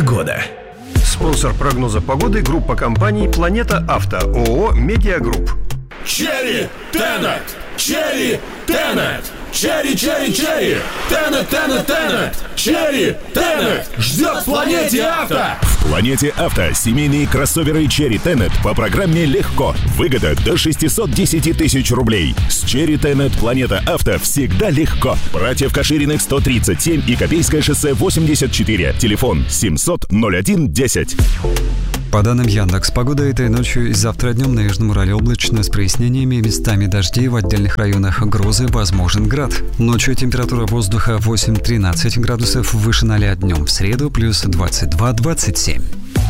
Погода. Спонсор прогноза погоды — группа компаний «Планета Авто», ООО «Медиагрупп». Черри Тенет! Черри Тенет! Черри, черри, черри! Тенет, Тенет, Тенет! Черри Тенет! Ждет в «Планете Авто». В «Планете Авто» семейные кроссоверы Черри Тенет по программе «Легко». Выгода до 610 тысяч рублей. С Черри Тенет «Планета Авто» всегда легко. Братьев Кашириных 137 и Копейское шоссе 84. Телефон 700-01-10. По данным Яндекс.Погода, этой ночью и завтра днем на Южном Урале облачно с прояснениями, местами дожди, в отдельных районах грозы, возможен град. Ночью температура воздуха 8-13 градусов, выше 0 днем. В среду плюс 22-27.